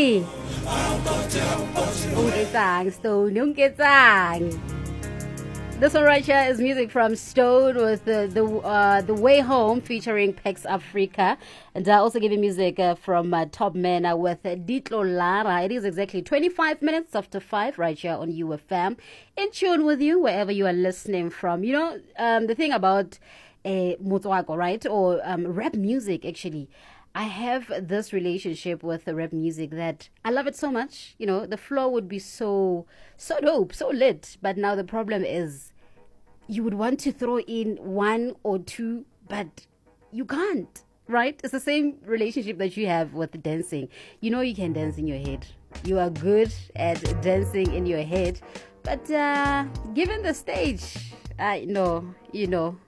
Hey! Ungetsang, Stone, ungetsang. This one right here is music from Stone with the Way Home featuring Pex Africa, and also giving music from Top Men with Ditlo Lara. It is exactly 25 minutes after 5 right here on UFM, in tune with you wherever you are listening from. You know, the thing about motswako, right, or rap music actually. I have this relationship with the rap music that I love it so much. You know, the flow would be so dope, so lit. But now the problem is you would want to throw in one or two, but you can't, right? It's the same relationship that you have with dancing. You know, you can dance in your head. You are good at dancing in your head. But given the stage, I know, you know,